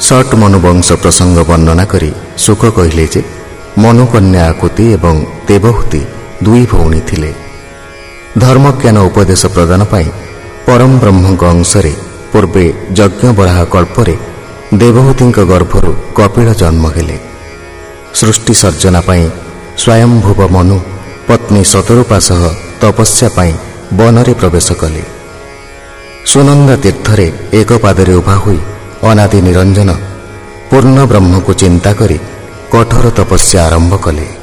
Shot ମନୁବଂଶ ପ୍ରସଙ୍ଗ ବର୍ଣ୍ଣନା କରି ଶୁକ କହିଲେ ଯେ ମନୁକନ୍ୟା ଆକୁତି ଏବଂ ଦେବହୂତି ଦୁଇ ଭଉଣୀ ଥିଲେ। ଧର୍ମଜ୍ଞାନ ଉପଦେଶ ପ୍ରଦାନ ପାଇଁ ପରମ ବ୍ରହ୍ମଙ୍କ ଅଂଶରେ ପୂର୍ବେ ଯଜ୍ଞବରାହ କଳ୍ପରେ ଦେବହୂତିଙ୍କ ଗର୍ଭରୁ କପିଳ ଜନ୍ମ ହେଲେ। ସୃଷ୍ଟି ସର୍ଜନା ପାଇଁ ସ୍ୱୟଂଭୁବ ମନୁ ପତ୍ନୀ ଶତରୂପା ସହ ତପସ୍ୟା ପାଇଁ ବନରେ ପ୍ରବେଶ କଲେ। ସୁନନ୍ଦା ତୀର୍ଥରେ ଏକ ପାଦରେ ଉଭା ହୋଇ ଅନାଦି ନିରଞ୍ଜନ ପୂର୍ଣ୍ଣ ବ୍ରହ୍ମକୁ ଚିନ୍ତା କରି କଠୋର ତପସ୍ୟା ଆରମ୍ଭ କଲେ।